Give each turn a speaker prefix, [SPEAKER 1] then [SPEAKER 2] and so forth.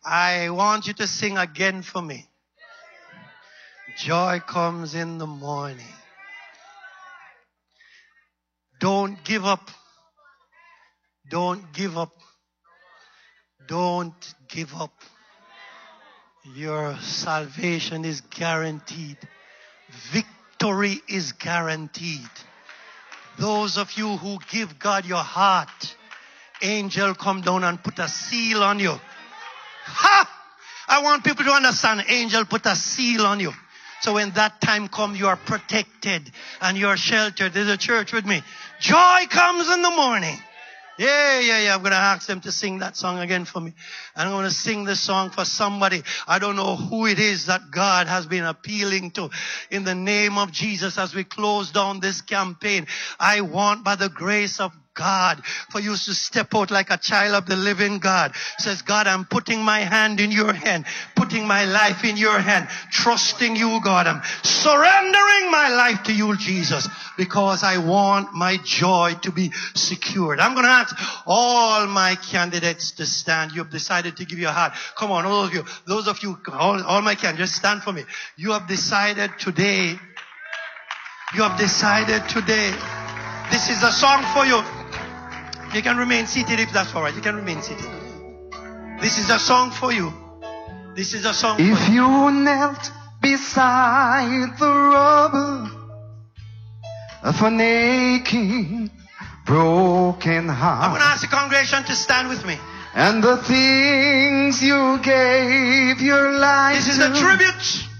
[SPEAKER 1] I want you to sing again for me. Joy comes in the morning. Don't give up. Don't give up. Don't give up. Your salvation is guaranteed. Victory is guaranteed. Those of you who give God your heart, angel come down and put a seal on you. Ha! I want people to understand, angel put a seal on you. So when that time comes, you are protected and you are sheltered. There's a church with me. Joy comes in the morning. Yeah. I'm going to ask them to sing that song again for me. And I'm going to sing this song for somebody. I don't know who it is that God has been appealing to. In the name of Jesus, as we close down this campaign, I want, by the grace of God, for you to step out like a child of the living God. Says, God, I'm putting my hand in your hand, putting my life in your hand, trusting you, God. I'm surrendering my life to you, Jesus, because I want my joy to be secured. I'm going to ask all my candidates to stand. You have decided to give your heart. Come on, all of you. Those of you, all my candidates, just stand for me. You have decided today. You have decided today. This is a song for you. You can remain seated if that's all right. You can remain seated. This is a song for you. This is a song for you.
[SPEAKER 2] If you knelt beside the rubble of an aching, broken heart,
[SPEAKER 1] I'm going to ask the congregation to stand with me.
[SPEAKER 2] And the things you gave your life
[SPEAKER 1] This is
[SPEAKER 2] to
[SPEAKER 1] a tribute